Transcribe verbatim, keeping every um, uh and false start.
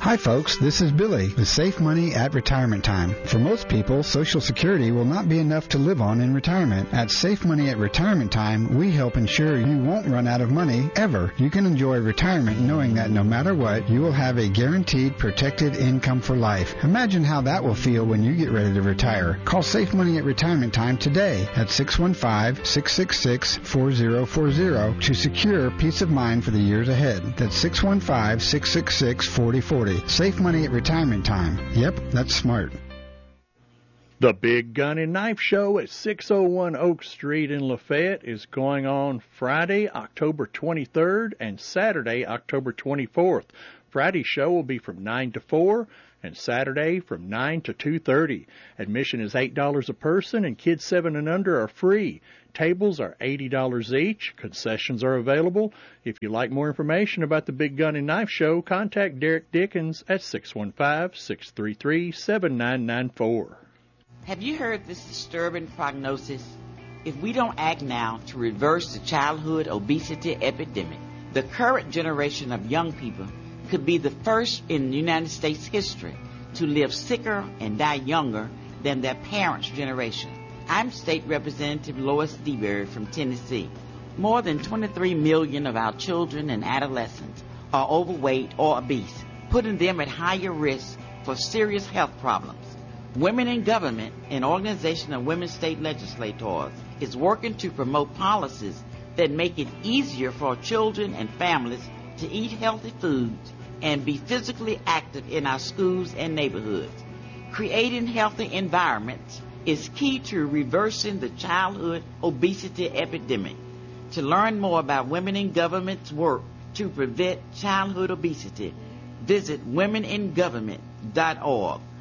Hi folks, this is Billy with Safe Money at Retirement Time. For most people, Social Security will not be enough to live on in retirement. At Safe Money at Retirement Time, we help ensure you won't run out of money ever. You can enjoy retirement knowing that no matter what, you will have a guaranteed protected income for life. Imagine how that will feel when you get ready to retire. Call Safe Money at Retirement Time today at six one five, six six six, four zero four zero to secure peace of mind for the years ahead. That's six one five, six six six, four zero four zero. Safe Money at Retirement Time. Yep, that's smart. The Big Gun and Knife Show at six oh one Oak Street in Lafayette is going on Friday, October twenty-third, and Saturday, October twenty-fourth. Friday's show will be from nine to four, and Saturday from nine to two thirty. Admission is eight dollars a person, and kids seven and under are free. Tables are eighty dollars each. Concessions are available. If you'd like more information about the Big Gun and Knife Show, contact Derek Dickens at six one five, six three three, seven nine nine four. Have you heard this disturbing prognosis? If we don't act now to reverse the childhood obesity epidemic, the current generation of young people could be the first in United States history to live sicker and die younger than their parents' generation. I'm State Representative Lois DeBerry from Tennessee. More than twenty-three million of our children and adolescents are overweight or obese, putting them at higher risk for serious health problems. Women in Government, an organization of women state legislators, is working to promote policies that make it easier for children and families to eat healthy foods and be physically active in our schools and neighborhoods. Creating healthy environments is key to reversing the childhood obesity epidemic. To learn more about Women in Government's work to prevent childhood obesity, visit women in government dot org.